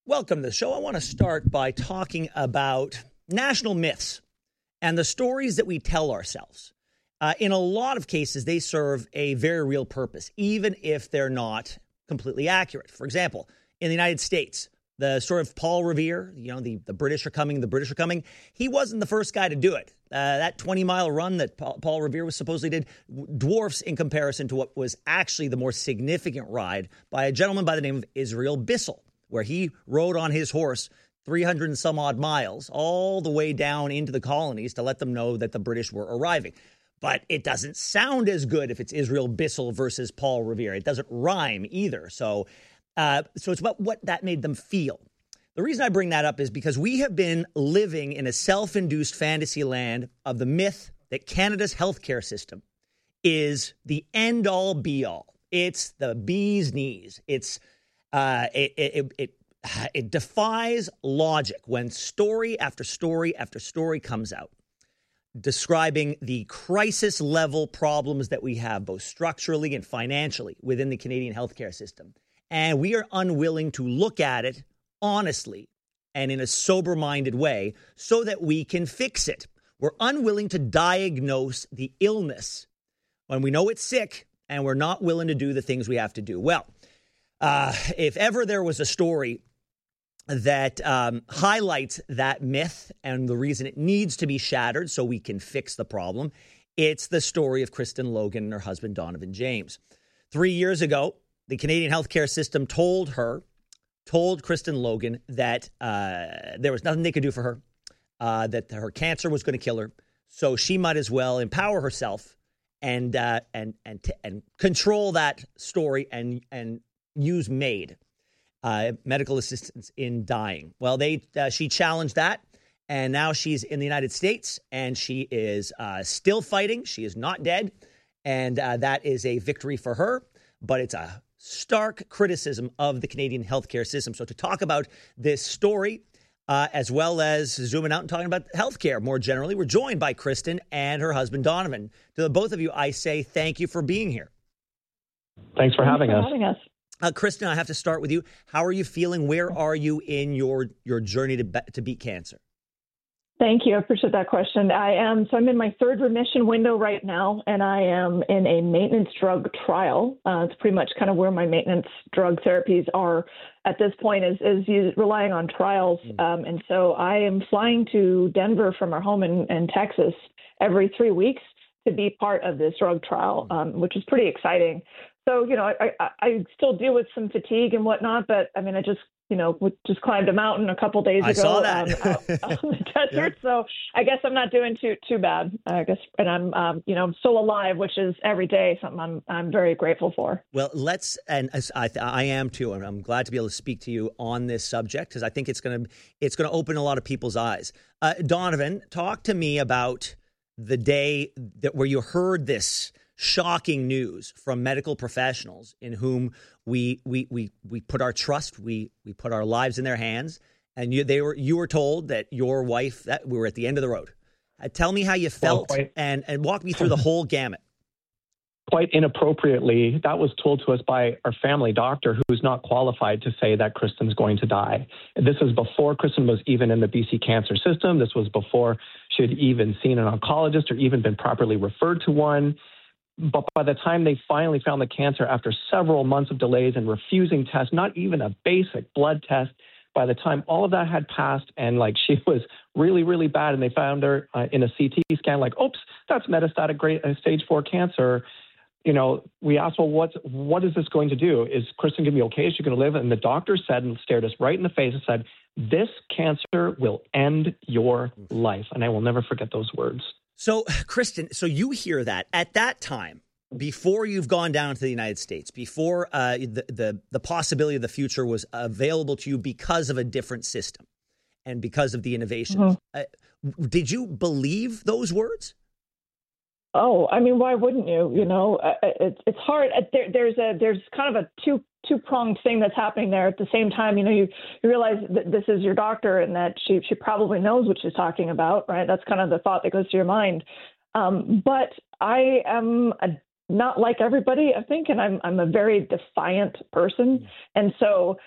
Welcome to the show. I want to start by talking about national myths and the stories that we tell ourselves. In a lot of cases, they serve a very real purpose, even if they're not completely accurate. For example, in the United States, the story of Paul Revere, the British are coming, the British are coming. He wasn't the first guy to do it. That 20-mile run that Paul Revere was supposedly did dwarfs in comparison to what was actually the more significant ride by a gentleman by the name of Israel Bissell, where he rode on his horse 300 and some odd miles all the way down into the colonies to let them know that the British were arriving. But it doesn't sound as good if it's Israel Bissell versus Paul Revere. It doesn't rhyme either. So it's about what that made them feel. The reason I bring that up is because we have been living in a self-induced fantasy land of the myth that Canada's healthcare system is the end-all, be-all. It's the bee's knees. It defies logic when story after story after story comes out describing the crisis level problems that we have both structurally and financially within the Canadian healthcare system. And we are unwilling to look at it honestly and in a sober-minded way so that we can fix it. We're unwilling to diagnose the illness when we know it's sick, and we're not willing to do the things we have to do. Well, if ever there was a story that highlights that myth and the reason it needs to be shattered so we can fix the problem, it's the story of Kristen Logan and her husband, Donovan James. 3 years ago, the Canadian healthcare system told Kristen Logan that there was nothing they could do for her, that her cancer was going to kill her, so she might as well empower herself and control that story and use MAID, medical assistance in dying. Well, she challenged that, and now she's in the United States, and she is still fighting. She is not dead, and that is a victory for her, but it's a stark criticism of the Canadian healthcare system. So to talk about this story, as well as zooming out and talking about healthcare more generally, we're joined by Kristen and her husband, Donovan. To the both of you, I say thank you for being here. Thanks for having us. Kristen, I have to start with you. How are you feeling? Where are you in your journey to beat cancer? Thank you. I appreciate that question. I'm in my third remission window right now, and I am in a maintenance drug trial. It's pretty much kind of where my maintenance drug therapies are at this point is relying on trials. And so I am flying to Denver from our home in Texas every 3 weeks to be part of this drug trial, which is pretty exciting. So, I still deal with some fatigue and whatnot, but I mean, I just climbed a mountain a couple days ago. I saw that. Out on the desert. Yeah. So I guess I'm not doing too bad, I guess. And I'm still alive, which is every day something I'm very grateful for. Well, I am too. And I'm glad to be able to speak to you on this subject because I think it's going to open a lot of people's eyes. Donovan, talk to me about the day where you heard this shocking news from medical professionals in whom we put our trust, we put our lives in their hands, and you were told that your wife, that we were at the end of the road. Tell me how you felt and walk me through the whole gamut. Quite inappropriately, that was told to us by our family doctor, who's not qualified to say that Kristen's going to die. This is before Kristen was even in the BC cancer system. This was before she had even seen an oncologist or even been properly referred to one. But by the time they finally found the cancer, after several months of delays and refusing tests, not even a basic blood test, by the time all of that had passed and she was really, really bad and they found her in a CT scan, oops, that's metastatic stage 4 cancer. We asked, well, what is this going to do? Is Kristen going to be okay? Is she going to live? And the doctor said and stared us right in the face and said, this cancer will end your life. And I will never forget those words. So, Kristen, you hear that at that time, before you've gone down to the United States, before the possibility of the future was available to you because of a different system and because of the innovations. Did you believe those words? Oh, I mean, why wouldn't you? It's hard. There's kind of a two-pronged thing that's happening there at the same time. You realize that this is your doctor and that she probably knows what she's talking about, right? That's kind of the thought that goes to your mind. But I am not like everybody, I think, and I'm a very defiant person. And so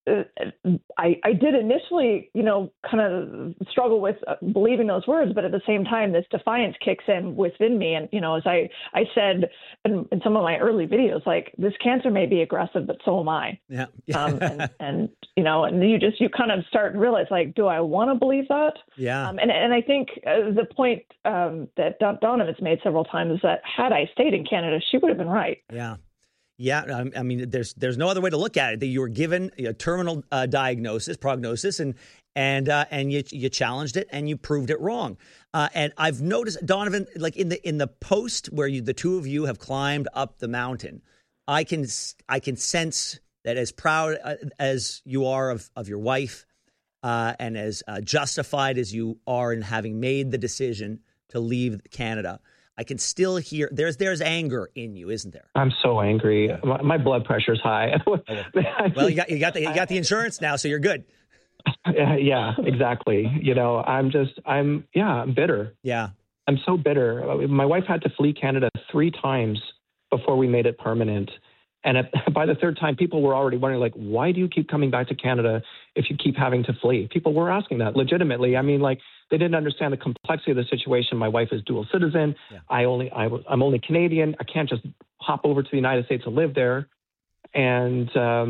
I did initially, kind of struggle with believing those words, but at the same time, this defiance kicks in within me. And, as I said in some of my early videos, like, this cancer may be aggressive, but so am I. Yeah. And you kind of start to realize, like, do I want to believe that? Yeah. And I think the point that Donovan's made several times is that had I stayed in Canada, she would have been right. Yeah. Yeah, I mean, there's no other way to look at it. That you were given a terminal prognosis, and you challenged it and you proved it wrong. And I've noticed, Donovan, like in the post where the two of you have climbed up the mountain, I can sense that as proud as you are of your wife, and as justified as you are in having made the decision to leave Canada, I can still hear there's anger in you, isn't there? I'm so angry. My blood pressure's high. Well, you got the insurance now, so you're good. Yeah, exactly. I'm bitter. Yeah. I'm so bitter. My wife had to flee Canada 3 times before we made it permanent. And by the 3rd time, people were already wondering, like, why do you keep coming back to Canada if you keep having to flee? People were asking that legitimately. I mean, like, they didn't understand the complexity of the situation. My wife is dual citizen. Yeah. I'm only Canadian. I can't just hop over to the United States and live there. And,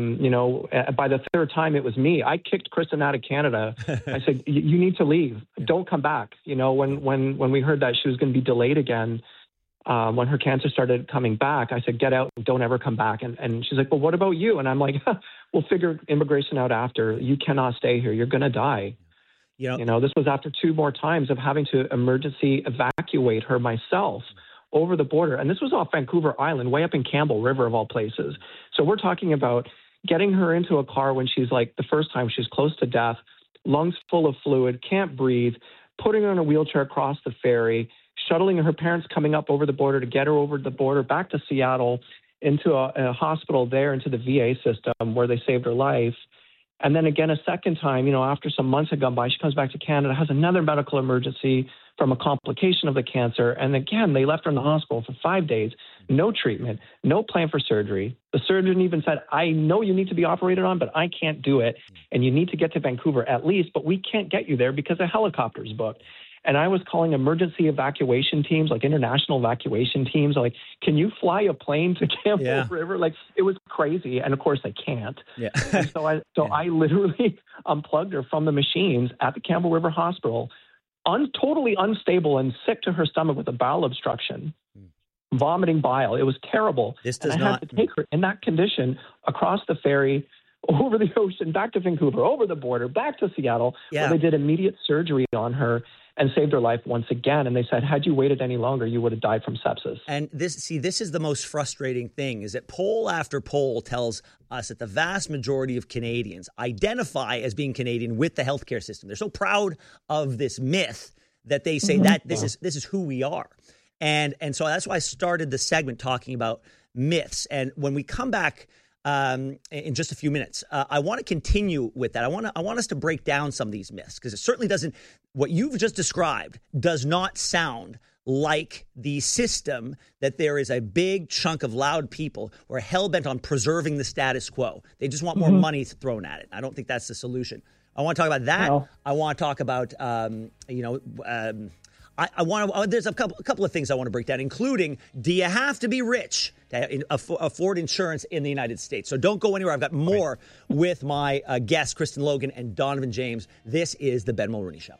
by the 3rd time, it was me. I kicked Kristen out of Canada. I said, you need to leave. Don't come back. When we heard that she was going to be delayed again, when her cancer started coming back, I said, get out, don't ever come back. And she's like, well, what about you? And I'm like, we'll figure immigration out after. You cannot stay here. You're going to die. This was after 2 more times of having to emergency evacuate her myself over the border. And this was off Vancouver Island, way up in Campbell River of all places. So we're talking about getting her into a car when she's like, the first time she's close to death, lungs full of fluid, can't breathe, putting her in a wheelchair across the ferry, shuttling her parents coming up over the border to get her over the border back to Seattle into a hospital there, into the VA system where they saved her life. And then again, a second time, after some months had gone by, she comes back to Canada, has another medical emergency from a complication of the cancer. And again, they left her in the hospital for 5 days, no treatment, no plan for surgery. The surgeon even said, I know you need to be operated on, but I can't do it. And you need to get to Vancouver at least, but we can't get you there because a helicopter is booked. And I was calling emergency evacuation teams, like international evacuation teams, like, can you fly a plane to Campbell River? Like, it was crazy. And of course I can't. Yeah. And so I literally unplugged her from the machines at the Campbell River Hospital, totally unstable and sick to her stomach with a bowel obstruction, vomiting bile. It was terrible. I had to take her in that condition across the ferry, over the ocean, back to Vancouver, over the border, back to Seattle, where they did immediate surgery on her and saved her life once again. And they said, had you waited any longer, you would have died from sepsis. And this is the most frustrating thing, is that poll after poll tells us that the vast majority of Canadians identify as being Canadian with the healthcare system. They're so proud of this myth that they say that this is who we are. And so that's why I started the segment talking about myths. And when we come back in just a few minutes, I want to continue with that. I want us to break down some of these myths, because it certainly doesn't. What you've just described does not sound like the system that there is a big chunk of loud people who are hell-bent on preserving the status quo. They just want more money thrown at it. I don't think that's the solution. I want to talk about that. No. I want to talk about, there's a couple of things I want to break down, including, do you have to be rich to afford insurance in the United States? So don't go anywhere. I've got more with my guests, Kristen Logan and Donovan James. This is the Ben Mulroney Show.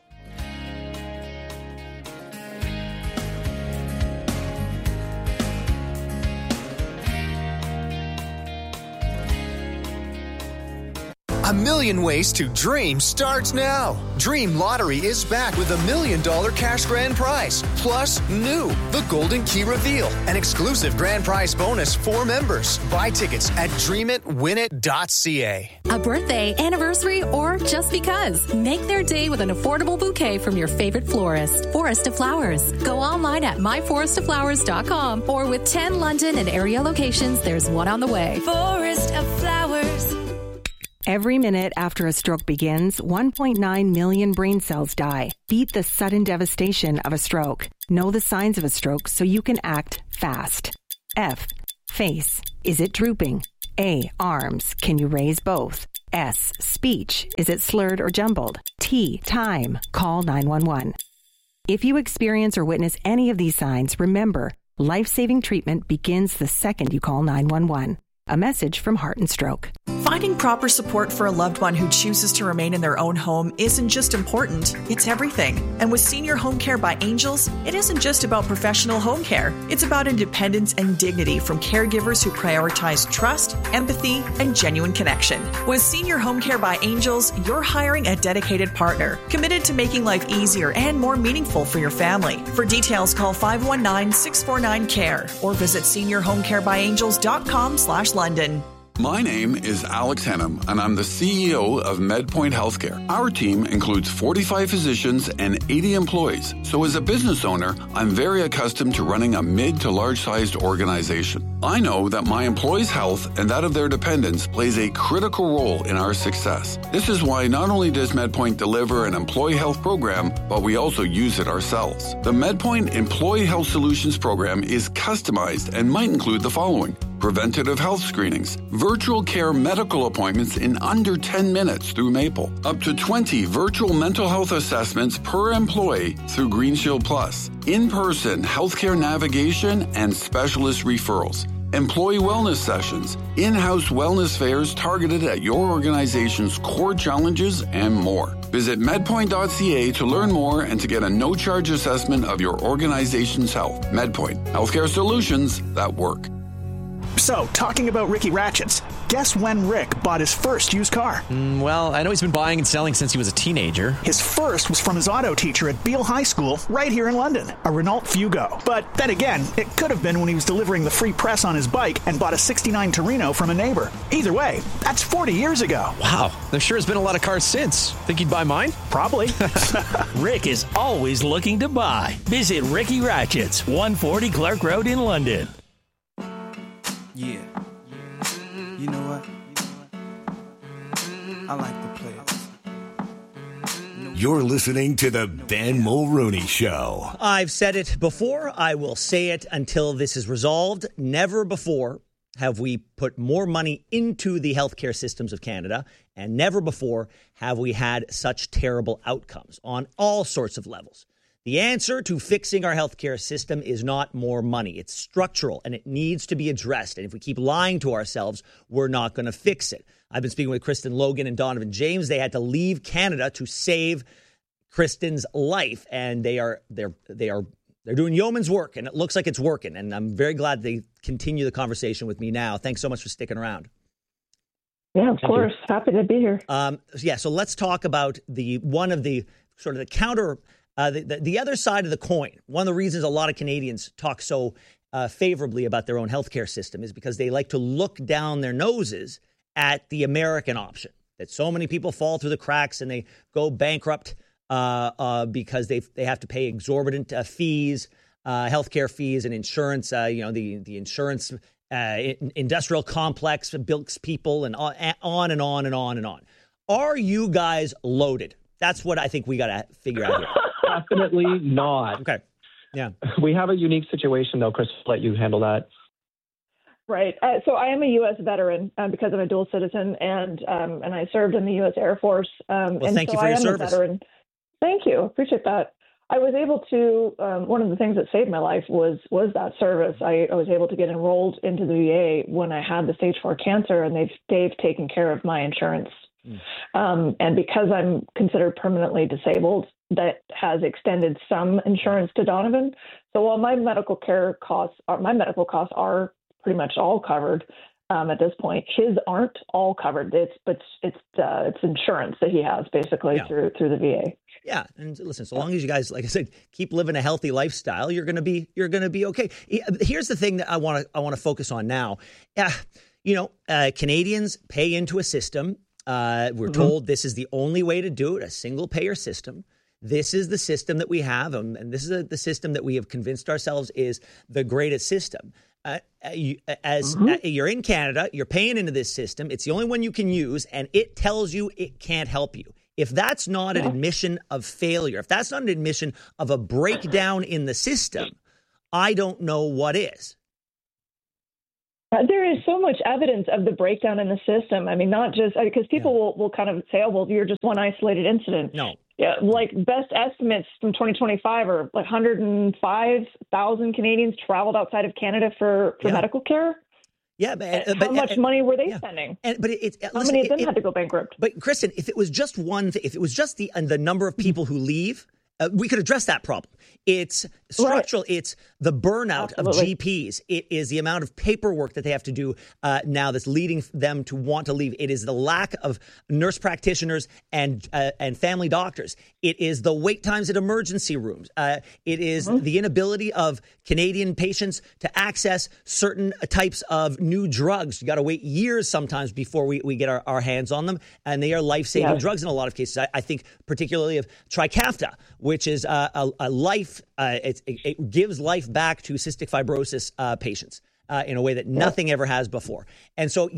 A million ways to dream starts now. Dream Lottery is back with $1 million cash grand prize. Plus, new, the Golden Key Reveal, an exclusive grand prize bonus for members. Buy tickets at dreamit.winit.ca. A birthday, anniversary, or just because. Make their day with an affordable bouquet from your favorite florist. Forest of Flowers. Go online at myforestoflowers.com, or with 10 London and area locations, there's one on the way. Forest of Flowers. Every minute after a stroke begins, 1.9 million brain cells die. Beat the sudden devastation of a stroke. Know the signs of a stroke so you can act fast. F. Face. Is it drooping? A. Arms. Can you raise both? S, speech. Is it slurred or jumbled? T, time. Call 911. If you experience or witness any of these signs, remember, life-saving treatment begins the second you call 911. A message from Heart and Stroke. Finding proper support for a loved one who chooses to remain in their own home isn't just important, it's everything. And with Senior Home Care by Angels, it isn't just about professional home care. It's about independence and dignity from caregivers who prioritize trust, empathy, and genuine connection. With Senior Home Care by Angels, you're hiring a dedicated partner, committed to making life easier and more meaningful for your family. For details, call 519-649-CARE or visit seniorhomecarebyangels.com/London. My name is Alex Henham, and I'm the CEO of MedPoint Healthcare. Our team includes 45 physicians and 80 employees. So as a business owner, I'm very accustomed to running a mid to large-sized organization. I know that my employees' health and that of their dependents plays a critical role in our success. This is why not only does MedPoint deliver an employee health program, but we also use it ourselves. The MedPoint Employee Health Solutions program is customized and might include the following: preventative health screenings, virtual care medical appointments in under 10 minutes through Maple, up to 20 virtual mental health assessments per employee through Green Shield Plus, in-person healthcare navigation and specialist referrals, employee wellness sessions, in-house wellness fairs targeted at your organization's core challenges, and more. Visit medpoint.ca to learn more and to get a no-charge assessment of your organization's health. MedPoint, healthcare solutions that work. So, talking about Ricky Ratchets, guess when Rick bought his first used car? Well, I know he's been buying and selling since he was a teenager. His first was from his auto teacher at Beale High School, right here in London, a Renault Fugo. But then again, it could have been when he was delivering the free press on his bike and bought a '69 Torino from a neighbor. Either way, that's 40 years ago. Wow, there sure has been a lot of cars since. Think he'd buy mine? Probably. Rick is always looking to buy. Visit Ricky Ratchets, 140 Clark Road in London. Yeah. You know what? I like the players. You're listening to the Ben Mulrooney Show. I've said it before. I will say it until this is resolved. Never before have we put more money into the healthcare systems of Canada, and never before have we had such terrible outcomes on all sorts of levels. The answer to fixing our healthcare system is not more money. It's structural, and it needs to be addressed. And if we keep lying to ourselves, we're not going to fix it. I've been speaking with Kristen Logan and Donovan James. They had to leave Canada to save Kristen's life, and they're doing yeoman's work, and it looks like it's working. And I'm very glad they continue the conversation with me now. Thanks so much for sticking around. Yeah, of course. Happy to be here. So let's talk about the other side of the coin. One of the reasons a lot of Canadians talk so favorably about their own healthcare system is because they like to look down their noses at the American option, that so many people fall through the cracks and they go bankrupt because they have to pay exorbitant fees, healthcare fees and insurance. The insurance industrial complex bilks people and on and on and on and on. Are you guys loaded? That's what I think we got to figure out here. Definitely not. Okay. Yeah. We have a unique situation, though, Chris. I'll let you handle that. Right. So I am a U.S. veteran because I'm a dual citizen, and I served in the U.S. Air Force. Thank you for your service. Thank you. Appreciate that. I was able to, one of the things that saved my life was that service. I was able to get enrolled into the VA when I had the stage 4 cancer, and they've taken care of my insurance. And because I'm considered permanently disabled, that has extended some insurance to Donovan. So while my medical costs are pretty much all covered at this point, his aren't all covered. It's insurance that he has basically through the VA. Yeah, and listen, so long as you guys, like I said, keep living a healthy lifestyle, you're gonna be okay. Here's the thing that I want to focus on now. Canadians pay into a system. We're told this is the only way to do it, a single payer system. This is the system that we have, and this is the system that we have convinced ourselves is the greatest system. You're in Canada, you're paying into this system. It's the only one you can use, and it tells you it can't help you. If that's not an admission of failure, if that's not an admission of a breakdown in the system, I don't know what is. There is so much evidence of the breakdown in the system. I mean, not just because people will kind of say, oh, well, you're just one isolated incident. No. Yeah, like best estimates from 2025 are like 105,000 Canadians traveled outside of Canada for medical care. Yeah, but how much money were they spending? How many of them had to go bankrupt? But Kristen, if it was just one thing, if it was just the number of people who leave, we could address that problem. It's structural. Right. It's the burnout of GPs. It is the amount of paperwork that they have to do now that's leading them to want to leave. It is the lack of nurse practitioners and family doctors. It is the wait times at emergency rooms. It is the inability of Canadian patients to access certain types of new drugs. You got to wait years sometimes before we get our hands on them, and they are life-saving drugs in a lot of cases. I think particularly of Trikafta, which is a life. It gives life back to cystic fibrosis patients in a way that nothing ever has before. And so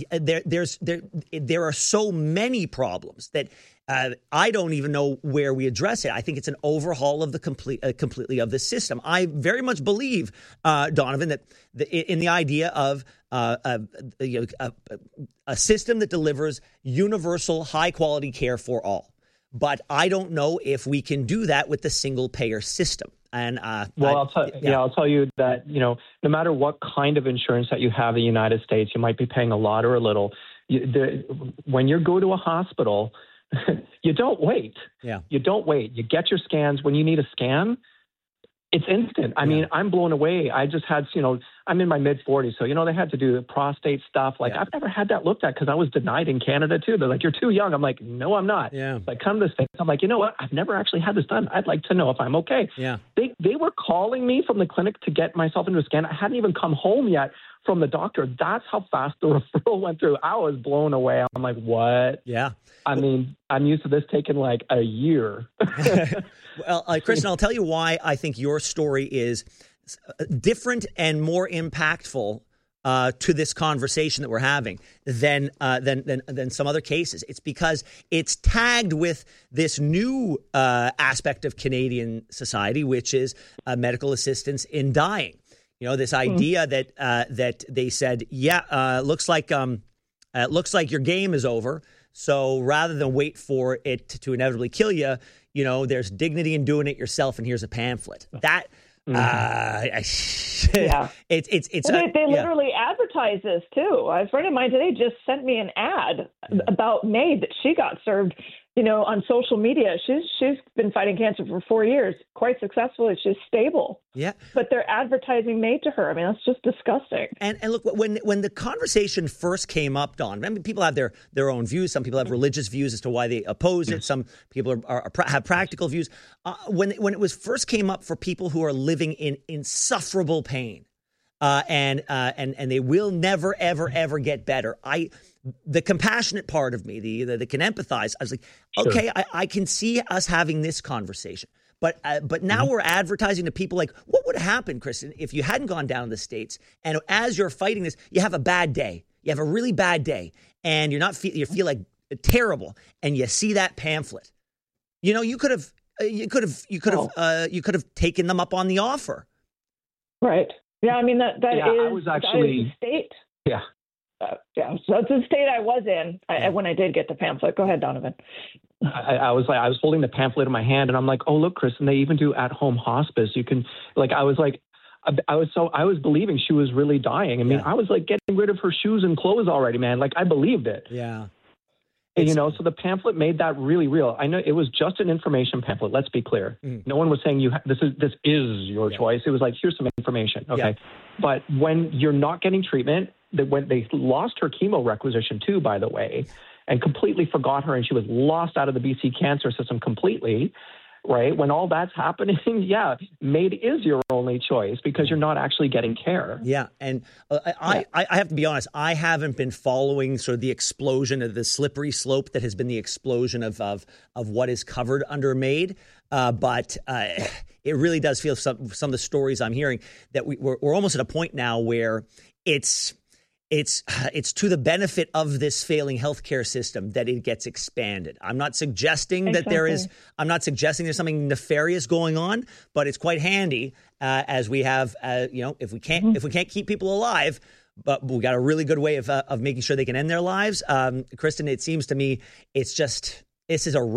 there are so many problems that I don't even know where we address it. I think it's an overhaul of the completely of the system. I very much believe, Donovan, that in the idea of a system that delivers universal, high quality care for all. But I don't know if we can do that with the single payer system. And I'll tell you that, no matter what kind of insurance that you have in the United States, you might be paying a lot or a little. When you go to a hospital, you don't wait. Yeah. You don't wait. You get your scans. When you need a scan, it's instant. I mean, I'm blown away. I just had, I'm in my mid-40s, so, they had to do the prostate stuff. Like, I've never had that looked at because I was denied in Canada, too. They're like, you're too young. I'm like, no, I'm not. Yeah. Like, come to the States. I'm like, you know what? I've never actually had this done. I'd like to know if I'm okay. Yeah. They were calling me from the clinic to get myself into a scan. I hadn't even come home yet from the doctor. That's how fast the referral went through. I was blown away. I'm like, what? Yeah. I mean, I'm used to this taking like a year. Well, Kristen, I'll tell you why I think your story is different and more impactful to this conversation that we're having than some other cases. It's because it's tagged with this new aspect of Canadian society, which is medical assistance in dying. This idea that they said, looks like your game is over. So rather than wait for it to inevitably kill you, there's dignity in doing it yourself. And here's a pamphlet. That, it's. They literally advertise this too. A friend of mine today just sent me an ad about MAID that she got served. On social media. She's been fighting cancer for 4 years, quite successfully. She's stable. Yeah. But they're advertising MAID to her. I mean, that's just disgusting. And look, when the conversation first came up, Don, I mean, people have their own views. Some people have religious views as to why they oppose it. Some people have practical views. When it was first came up for people who are living in insufferable pain, and they will never, ever, ever get better. The compassionate part of me, the can empathize. I was like, okay, I can see us having this conversation. But now we're advertising to people like, what would happen, Kristen, if you hadn't gone down to the States and as you're fighting this, you have a bad day. You have a really bad day and you feel like terrible and you see that pamphlet. You could have taken them up on the offer. Right. Yeah, I mean that is I was actually the state. Yeah. So it's the state I was in when I did get the pamphlet. Go ahead, Donovan. I was holding the pamphlet in my hand, and I'm like, oh look, Kristen, they even do at-home hospice. You can I was believing she was really dying. I mean, I was like getting rid of her shoes and clothes already, man. Like I believed it. Yeah. And, so the pamphlet made that really real. I know it was just an information pamphlet. Let's be clear. No one was saying this is your choice. It was like, here's some information. Okay. Yeah. But when you're not getting treatment, when they lost her chemo requisition too, by the way, and completely forgot her, and she was lost out of the BC cancer system completely, right? When all that's happening, MAID is your only choice because you're not actually getting care. Yeah, and I have to be honest, I haven't been following sort of the explosion of the slippery slope that has been the explosion of what is covered under MAID, but it really does feel some of the stories I'm hearing that we're almost at a point now where it's to the benefit of this failing healthcare system that it gets expanded. I'm not suggesting that there's something nefarious going on, but it's quite handy as we have, if we can't keep people alive, but we got a really good way of making sure they can end their lives. Kristen, it seems to me this is a